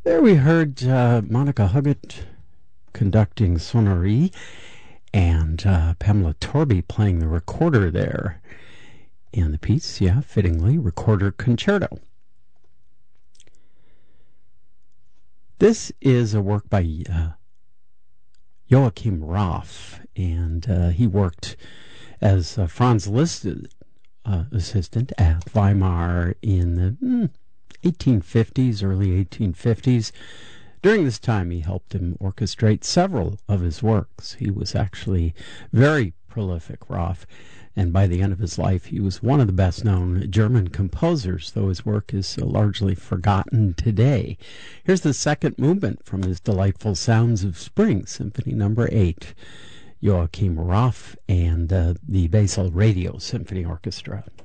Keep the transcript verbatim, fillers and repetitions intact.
There we heard uh, Monica Huggett conducting Sonnerie and uh, Pamela Torby playing the recorder there. And the piece, yeah, fittingly, Recorder Concerto. This is a work by uh, Joachim Raff, and uh, he worked as uh, Franz Liszt uh, assistant at Weimar in the mm, eighteen fifties, early eighteen fifties. During this time, he helped him orchestrate several of his works. He was actually very prolific, Raff, and by the end of his life, he was one of the best-known German composers, though his work is uh, largely forgotten today. Here's the second movement from his delightful Sounds of Spring, Symphony Number eight, Joachim Raff and uh, the Basel Radio Symphony Orchestra.